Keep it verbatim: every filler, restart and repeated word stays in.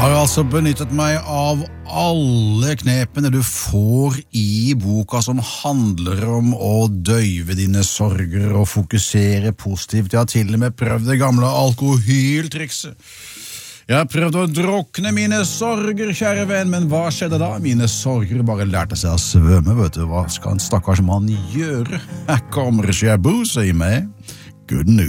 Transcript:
har altså benyttet meg av alle knepene du får i boka som handler om å døyve dine sorger og fokusere positivt. Jeg har til og med prøvd det gamle alkoholtrikset. Jeg har prøvd å drukne mine sorger, kjære venn, men hva skjedde da? Mine sorger bare lærte seg å svømme, vet du. Hva skal en stakkars mann gjøre? Her kommer Shaboozey med Good News.